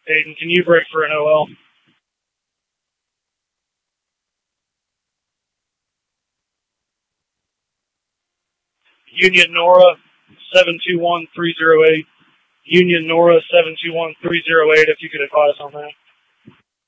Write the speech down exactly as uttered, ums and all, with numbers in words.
Hayden, can you break for an O L? Union Nora, seven two one three zero eight. Union Nora, seven two one three zero eight, if you could advise on that.